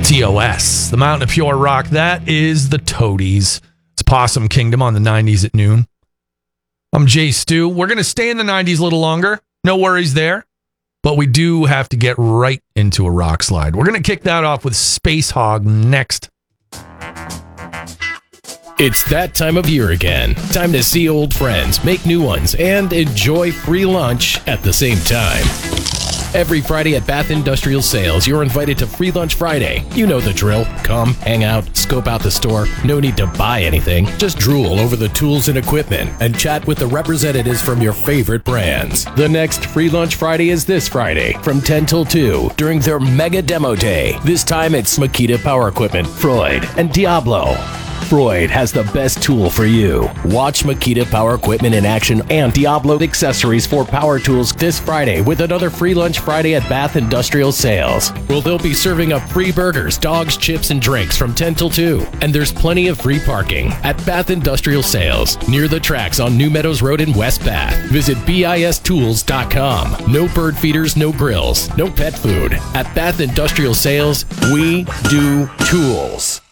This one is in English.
TOS, the Mountain of Pure Rock. That is the Toadies. It's Possum Kingdom on the 90s at noon. I'm Jay Stu. We're going to stay in the 90s a little longer. No worries there. But we do have to get right into a rock slide. We're going to kick that off with Space Hog next. It's that time of year again. Time to see old friends, make new ones, and enjoy free lunch at the same time. Every Friday at Bath Industrial Sales, you're invited to Free Lunch Friday. You know the drill. Come, hang out, scope out the store. No need to buy anything. Just drool over the tools and equipment and chat with the representatives from your favorite brands. The next Free Lunch Friday is this Friday from 10 till 2 during their Mega Demo Day. This time it's Makita Power Equipment, Freud, and Diablo. Freud has the best tool for you. Watch Makita Power Equipment in action and Diablo accessories for power tools this Friday with another Free Lunch Friday at Bath Industrial Sales. Well, they'll be serving up free burgers, dogs, chips, and drinks from 10 till 2. And there's plenty of free parking at Bath Industrial Sales near the tracks on New Meadows Road in West Bath. Visit BIStools.com. No bird feeders, no grills, no pet food. At Bath Industrial Sales, we do tools.